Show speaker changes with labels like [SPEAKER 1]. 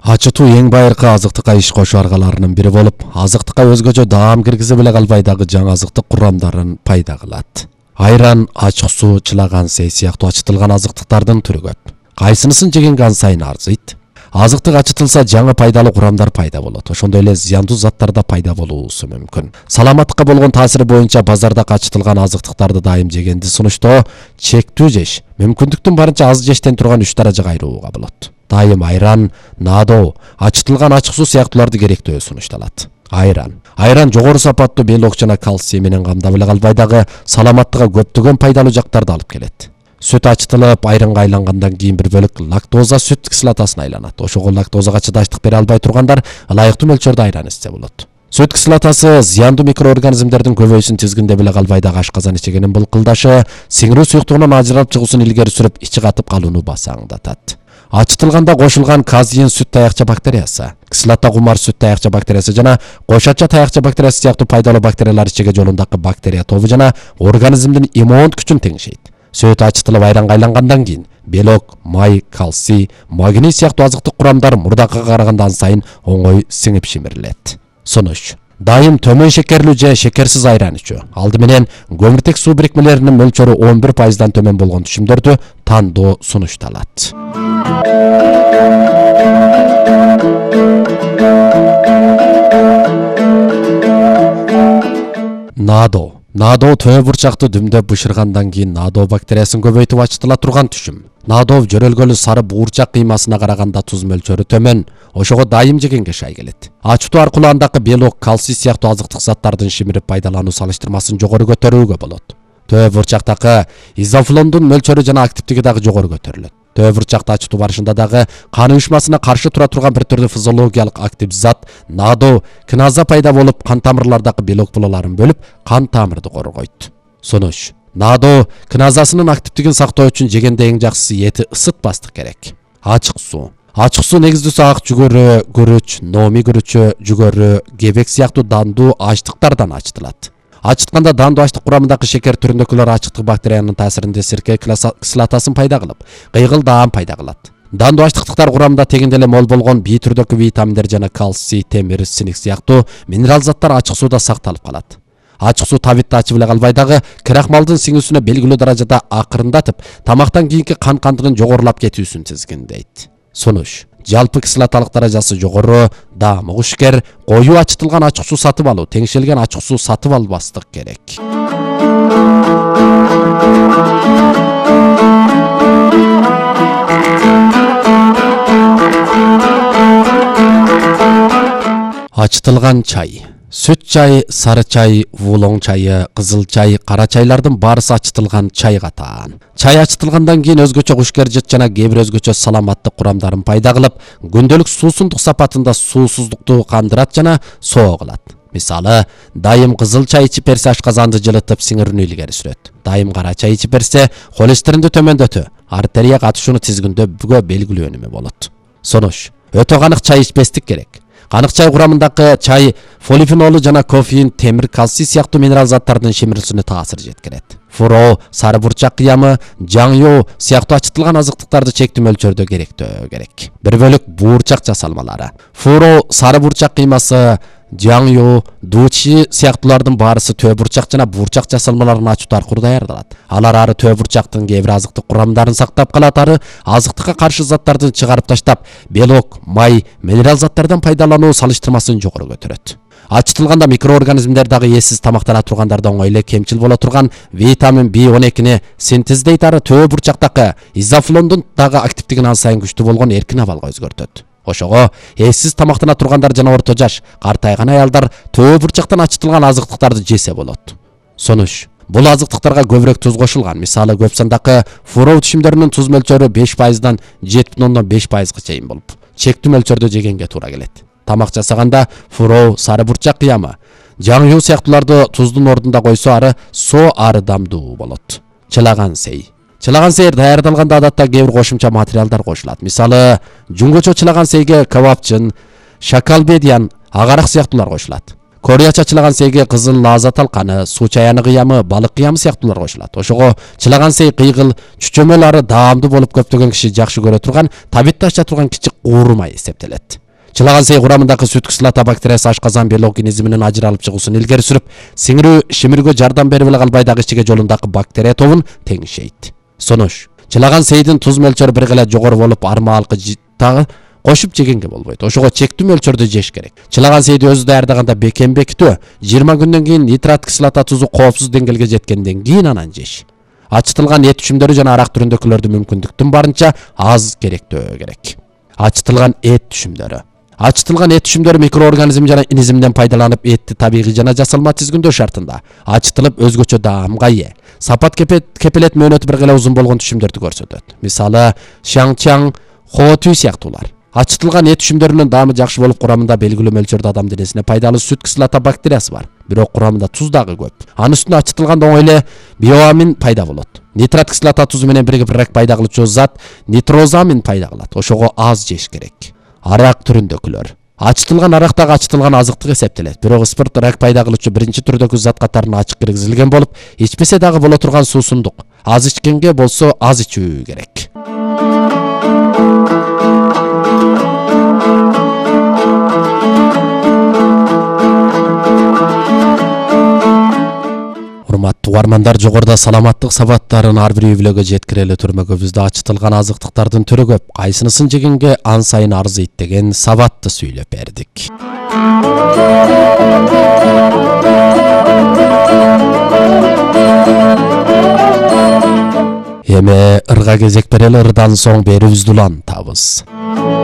[SPEAKER 1] Ачытуу эң байыркы азыктыкка иш кошуу аргаларынын бири болуп, азыктыкка өзгөчө даам киргизе беле калбайдагы жаңы азыктык курамдарын пайда кылат. Айран, ачык суу, чылаган сей сыяктуу ачытылган азыктыктардын түрү көп. Кайсынысын жеген ган сайын арзыйт. Азыктык ачытылса жаңы пайдалуу курамдар пайда болот. Ошондой эле зыяндуу заттар да пайда болуусу мүмкүн. Саламаттыкка болгон таасири боюнча базарда ачытылган азыктыктарды дайым жегенди сунуштоо чектүү жеш, мүмкүндүктүн барынча аз жештен турган 3 даражага айырууга болот. Дайым айран, надо, ачытылган ачык суу сыяктууларды керектөө сунушталат. Айран жогору сапаттуу белок жана кальций менен камдап эле калбайдагы саламаттыкка көптөгөн пайдалуу жактарды алып келет. Сүт ачытылып, айранга айлангандан кийин бир бөлүк лактоза сүт кислотасына айланат. Ошого лактозага чыдаштык бере албай тургандар ылайыктуу мөлчөрдө айран ичсе болот. Сүт кислотасы зыяндуу микроорганизмдердин көбөйүүсүн тизгиндеп эле калбайдагы ашказан ичегенин былкылдашы, сиңирүү суюктугунан ажыралып чыгуусун илгери сүрүп, ичи катып калууну басаңдатат. Ачытылганда кошулган казеин сүт таякча бактериясы, кислота кумар сүт таякча бактериясы жана кошача таякча бактериясы сыяктуу пайдалуу бактериялар ичеге жолундагы бактерия тобу жана организмдин иммундук күчүн теңшейт. Сүт ачытылып айранга айлангандан кийин белок, май, кальций, магний сыяктуу азыктык курамдар мурдакыга караганда сайын оңой сиңип шимирилет. Сунуш: дайым төмөн шекерлүү же шекерсиз айран ичүү. Алды менен көмүртек суу бирикмелеринин мөлчөрү 11%дан төмөн болгон түшүмдөрдү тандоо сунушталат. Надо төө бурчакты дүмдөп бышыргандан кийин надо бактериясын көбөйтүп ачытыла турган түшүм. Надо жөрөлгөлү сары буурчак кыймасына караганда туз мөлчөрү төмөн, ошого дайым жегенге шай келет. Ачытуу аркылуу андагы белок, кальций сыяктуу азыктык заттардын шимирип пайдалануу салыштырмасын жогору көтөрүүгө болот. Төө бурчактагы изофлондун мөлчөрү жана активдиги дагы жогору көтөрүлөт. Төө бурчакты ачытуу барышында дагы кан уюшмасына каршы тура турган бир түрдүү физиологиялык актив зат надо киназа пайда болуп, кан тамырлардагы белок булаларын бөлүп, кан тамырды коргойт. Сунуш: надо киназасынын активдигин сактоо үчүн жегенде эң жакшысы эти ысытпастык керек. Ачык суу негиздүүсү ак жүгөрү, күрүч, номи күрүчү, жүгөрү, кебек сыяктуу дандуу ачтыктардан ачытылат. Ачытканда дандуу ачтык курамындагы шекер түрүндөгүлөр ачыктык бактериянын таасиринде сирке кислотасын пайда кылып, кыйгыл даам пайда кылат. Дандуу ачтыктар курамында тегинде эле мол болгон бий түрдөгү витаминдер жана кальций, темир, синик сыяктуу минерал заттар ачык сууда сакталып калат. Ачык суу табитти ачып эле калбайдагы крахмалдын сиңүүсүнө белгилүү даражада акырындатып, тамактан кийинки кан кандыгын жогорулап кетүүсүн тизгиндейт. Сунуш: жалпы кислоталык даражасы жогору, даамы кушкер, коюу ачытылган ачык суу сатып алуу, теңшелген ачык суу сатып албастык керек. Ачытылган чай. Сүт чай, сары чай, вулоң чайы, кызыл чай, кара чайлардын баарысы ачытылган чай катаан. Чай ачытылгандан кийин өзгөчө кушкер жыт жана кээ бир өзгөчө саламаттык курамдарын пайда кылып, күндөлүк суусундук сапатында суусуздукту кандырат жана соо кылат. Мисалы, дайым кызыл чай ичип берсе ашказанды жылытып, сиңирүүнү илгери сүрөт. Дайым кара чай ичип берсе холестеринди төмөндөтө, артерия катышууну тизгиндөөгө белгилүү өнүмү болот. Сунуш: өтө канык чай ичпестик керек. Канык чай курамындагы чай полифенолу жана кофеин, темир, кальций сыяктуу минерал заттардын шимирүүсүнө таасир жеткирет. Фуро, сары бурчак кыямы, жаңю сыяктуу ачытылган азыктыктарды чектүү мөлчөрдө керектөө керек. Бир бөлүк буурчак жасалмалары. Фуро, сары бурчак кыймасы, жаңю, дучи сыяктуулардын баарысы төө бурчак жана буурчак жасалмаларын ачуу аркылуу даярдалат. Алар ары төө бурчактын кээ бир азыктык курамдарын сактап калат, ары азыктыкка каршы заттарды чыгарып таштап, белок, май, минерал заттардан пайдалануу салыштырмасын жогору көтөрөт. Ачытылганда микроорганизмдер дагы эсиз тамактана тургандарда оңой эле кемчил боло турган витамин B12-ни синтездейт, ары төө бурчактагы изофлондун дагы активдигин ал сайын күчтүү болгон эркин абалга өзгөртөт. Ошого эсиз тамактана тургандар жана орто жаш, картайган аялдар төө бурчактан ачытылган азыктыктарды жесе болот. Сунуш: бул азыктыктарга көбүрөөк туз кошулган. Мисалы, көп сандагы фуро түшүмдөрүнүн туз мөлчөрү 5%дан 7,5%га чейин болуп, чектүү мөлчөрдө жегенге туура келет. Тамак жасаганда фуро, сары бурчак кыямы, жаңю сыяктууларды туздун ордунда койсо, ары соо ары дамдуу болот. Чылаган сей даярдалганда адатта кээ бир кошумча материалдар кошулат. Мисалы, жунгочо чылаган сейге кебапчын, шакалбедиян, агарак сыяктуулар кошулат. Кореяча чылаган сейге кызыл лаза талканы, суу чаяны кыямы, балык кыямы сыяктуулар кошулат. Ошого чылаган сей кыйгыл, чүчөмөлөрү даамдуу болуп көптөгөн киши жакшы көрө турган, табитте аша турган кичик уурмай эсептелет. Чылаган сей курамындагы сүт кислота бактериясы ашказан белок организминин ажыралып чыгуусун илгери сүрүп, сиңирүү шимирүүгө жардам берип эле калбай дагы ичиге жолундагы бактерия тобун теңишейт. Сунуш: чылаган сейдин туз мөлчөрү бир геле жогору болуп, армаалкы дагы кошуп жегенге болбойт. Ошого чектүү мөлчөрдө жеш керек. Чылаган сейди өзү даярдаганда бекем бекитүү, 20 күндөн кийин нитрат кислота тузу коопсуз деңгээлге жеткенден кийин анан жеш. Ачытылган эт түшүмдөрү жана арак түрүндөгүлөрдү мүмкүндүктүн барынча аз керектөө керек. Ачытылган эт түшүмдөрү. Ачытылган эт түшүмдөрү микроорганизм жана инизимден пайдаланып, этти табигый жана жасалма тизгиндөө шартында ачытылып өзгөчө даамга ээ. Сапат кепелет мөөнөтү бир геле узун болгон түшүмдөрдү көрсөтөт. Мисалы, шаңчаң, хотүй сыяктуулар. Ачытылган эт түшүмдөрүнүн даамы жакшы болуп, курамында белгилүү мөлчөрдө адам денесине пайдалуу сүт кислота бактериясы бар. Бирок курамында туз дагы көп. Анын үстүнө ачытылганда оңой эле биоамин пайда болот. Нитрат кислота тузу менен биригип рак пайда кылуучу зат нитрозамин пайда кылат. Ошого аз жеш керек. Арак түрүндөгүлөр. Ачытылган арак дагы ачытылган азыктык эсептелет. Бирок спирт рак пайда кылуучу биринчи түрдөгү зат катарына ачык киргизилген болуп, ичпесе дагы боло турган суусундук. Аз ичкенге болсо аз ичүү керек. Урматтуу угармандар, жогоруда саламаттык сабаттарын ар бир үй-бүлөгө жеткирели түрмөгүбүздө ачытылган азыктыктардын түрү көп. Кайсынысын жегенге ан сайын арзыйт деген сабатты сүйлөп бердик. Эми ырга кезек берели, ырдан соң берүүбүздү улантабыз.